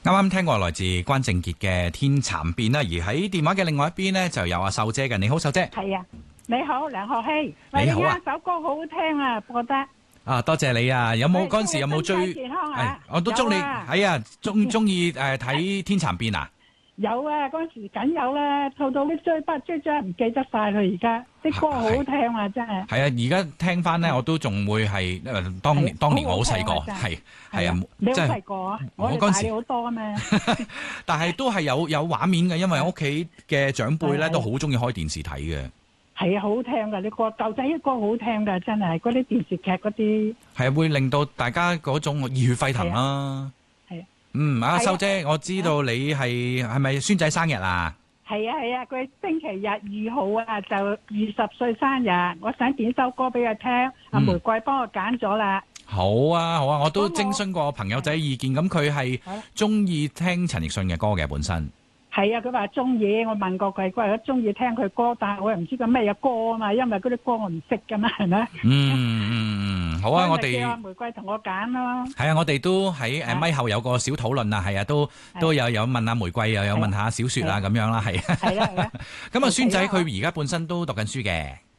啱啱聽過來自關正傑嘅《天蠶變》啦，而喺電話嘅另外一邊呢，就有阿秀姐嘅。你好，秀姐。 係啊，你好，梁學希。 你好啊， 首歌好好聽啊，覺得。 啊，多謝你啊！有冇嗰陣時有冇追？ 健康啊！ 我都祝你係啊，中意睇《天蠶變》啊？ 有啊，嗰陣時梗有啦，到啲追唔記得晒佢而家啲歌好好聽啊，真係。係啊，而家聽翻咧，我都仲會係當年我好細個，係啊， 你好細個啊？我嗰陣時好多啊嘛。 但係都係有畫面嘅，因為屋企嘅長輩咧都好中意開電視睇嘅。係啊，好好聽噶，你個舊仔啲歌好聽噶，真係嗰啲電視劇嗰啲。 係啊，會令到大家嗰種熱血沸騰啦。阿秀姐，我知道你係咪孫仔生日啊？係啊，佢星期日2號啊，就20歲生日，我想點首歌俾佢聽，阿玫瑰幫我揀咗啦。 好啊，我都徵詢過朋友仔意見，咁佢係中意聽陳奕迅嘅歌嘅本身。係啊，佢話中意，我問過佢，佢話中意聽佢歌，但係我又唔知佢咩嘢歌啊嘛，因為嗰啲歌我唔識噶嘛，係咪？好啊，我哋叫阿玫瑰同我揀咯。係啊，我哋都喺咪後有個小討論啊，係啊，都有問阿玫瑰，又有問下小雪啊，咁樣啦，係啊。係啦。咁啊，孫仔佢而家本身都讀緊書嘅。